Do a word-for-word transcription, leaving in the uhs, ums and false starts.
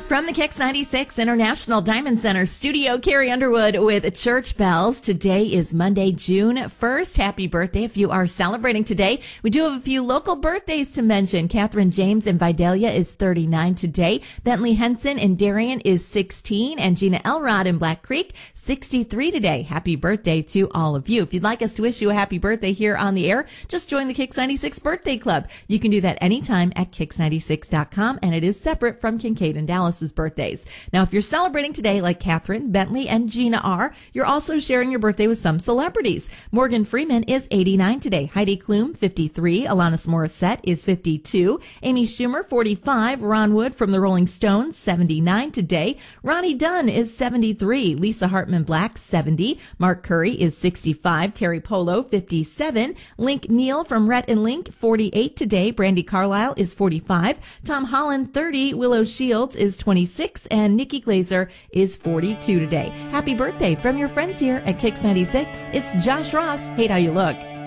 From the Kix ninety-six International Diamond Center studio, Carrie Underwood with Church Bells. Today is Monday, June first. Happy birthday if you are celebrating today. We do have a few local birthdays to mention. Catherine James in Vidalia is thirty-nine today. Bentley Henson in Darien is sixteen. And Gina Elrod in Black Creek, sixty-three today. Happy birthday to all of you. If you'd like us to wish you a happy birthday here on the air, just join the Kix ninety-six Birthday Club. You can do that anytime at kix ninety-six dot com, and it is separate from Kincaid and Dallas's birthdays. Now, if you're celebrating today like Catherine, Bentley, and Gina are, you're also sharing your birthday with some celebrities. Morgan Freeman is eighty-nine today. Heidi Klum, fifty-three. Alanis Morissette is fifty-two. Amy Schumer, forty-five. Ron Wood from the Rolling Stones, seventy-nine today. Ronnie Dunn is seventy-three. Lisa Hartman Black, seventy. Mark Curry is sixty-five. Terry Polo, fifty-seven. Link Neal from Rhett and Link, forty-eight today. Brandy Carlisle is forty-five. Tom Holland, thirty. Willow Shields is twenty-six, and Nikki Glazer is forty-two today. Happy birthday from your friends here at Kix ninety-six. It's Josh Ross. Hate How You Look.